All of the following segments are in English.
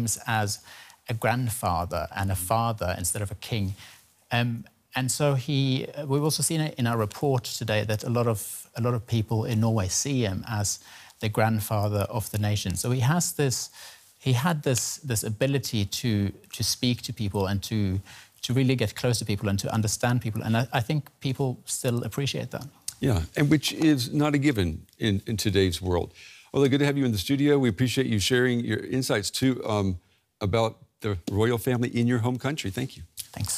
names as a grandfather and a father instead of a king. And so we've also seen it in our report today that a lot of people in Norway see him as the grandfather of the nation. So he had this ability to speak to people and to really get close to people and to understand people. And I think people still appreciate that. Yeah, and which is not a given in today's world. Well, good to have you in the studio. We appreciate you sharing your insights, too, about the royal family in your home country. Thank you. Thanks.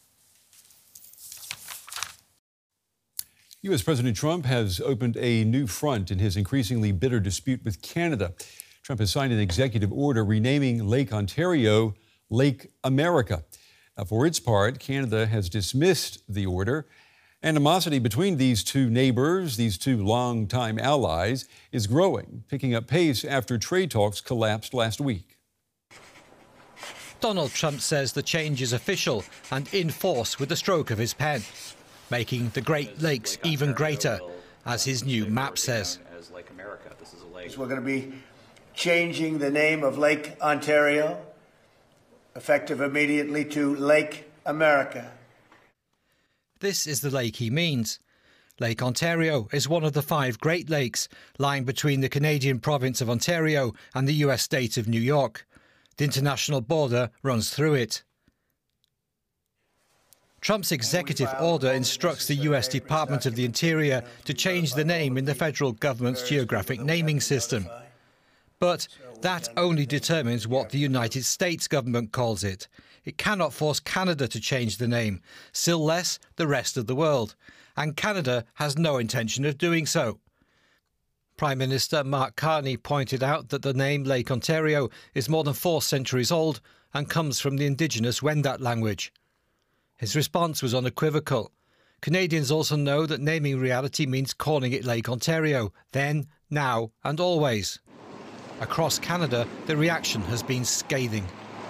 U.S. President Trump has opened a new front in his increasingly bitter dispute with Canada. Trump has signed an executive order renaming Lake Ontario Lake America. For its part, Canada has dismissed the order. Animosity between these two neighbors, these two longtime allies, is growing, picking up pace after trade talks collapsed last week. Donald Trump says the change is official and in force with the stroke of his pen, making the Great Lakes even greater, as his new map says. We're going to be changing the name of Lake Ontario, effective immediately, to Lake America. This is the lake he means. Lake Ontario is one of the 5 Great Lakes lying between the Canadian province of Ontario and the US state of New York. The international border runs through it. Trump's executive order instructs the US Department of the Interior to change the name in the federal government's geographic naming system. But that only determines what the United States government calls it. It cannot force Canada to change the name, still less the rest of the world. And Canada has no intention of doing so. Prime Minister Mark Carney pointed out that the name Lake Ontario is more than 4 centuries old and comes from the indigenous Wendat language. His response was unequivocal. Canadians also know that naming reality means calling it Lake Ontario, then, now and always. Across Canada, the reaction has been scathing.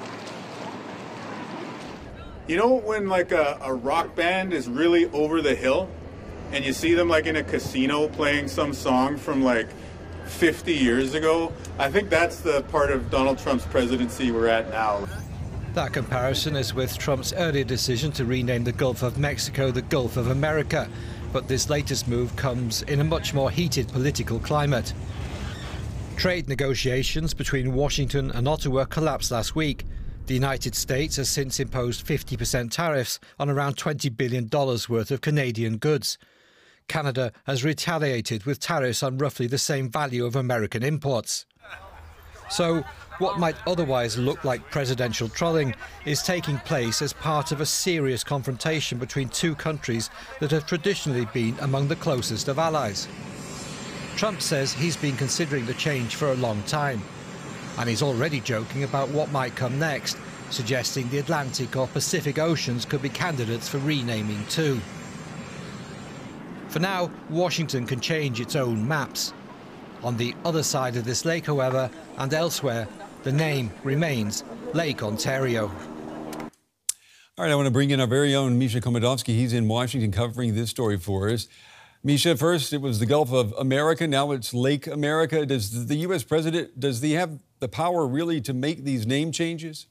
You know when like a rock band is really over the hill and you see them like in a casino playing some song from like 50 years ago? I think that's the part of Donald Trump's presidency we're at now. That comparison is with Trump's earlier decision to rename the Gulf of Mexico the Gulf of America. But this latest move comes in a much more heated political climate. Trade negotiations between Washington and Ottawa collapsed last week. The United States has since imposed 50% tariffs on around $20 billion worth of Canadian goods. Canada has retaliated with tariffs on roughly the same value of American imports. So, what might otherwise look like presidential trolling is taking place as part of a serious confrontation between two countries that have traditionally been among the closest of allies. Trump says he's been considering the change for a long time, and he's already joking about what might come next, suggesting the Atlantic or Pacific Oceans could be candidates for renaming too. For now, Washington can change its own maps. On the other side of this lake, however, and elsewhere, the name remains Lake Ontario. All right, I want to bring in our very own Misha Komodovsky. He's in Washington covering this story for us. Misha, first it was the Gulf of America, now it's Lake America. Does the U.S. president, does he have the power really to make these name changes?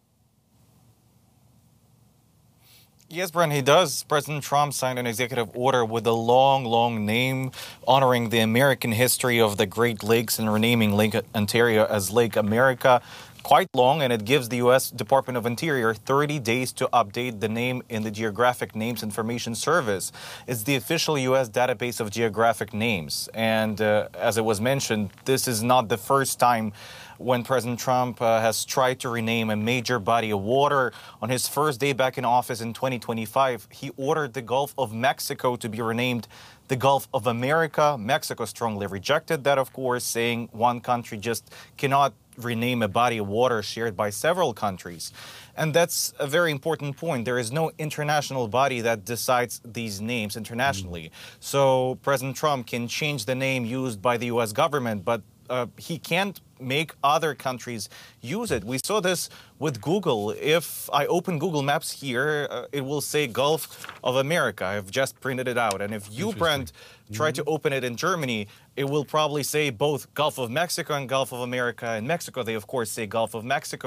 Yes, Brent, he does. President Trump signed an executive order with a long name honoring the American history of the Great Lakes and renaming Lake Ontario as Lake America. Quite long, and it gives the U.S. Department of Interior 30 days to update the name in the Geographic Names Information Service. It's the official U.S. database of geographic names. And as it was mentioned, this is not the first time when President Trump has tried to rename a major body of water. On his first day back in office in 2025, he ordered the Gulf of Mexico to be renamed the Gulf of America. Mexico strongly rejected that, of course, saying one country just cannot rename a body of water shared by several countries. And that's a very important point. There is no international body that decides these names internationally. So President Trump can change the name used by the U.S. government, but he can't make other countries use it. We saw this with Google. If I open Google Maps here, it will say Gulf of America. I've just printed it out. And if you, Brent, try to open it in Germany, it will probably say both Gulf of Mexico and Gulf of America. In Mexico, they, of course, say Gulf of Mexico.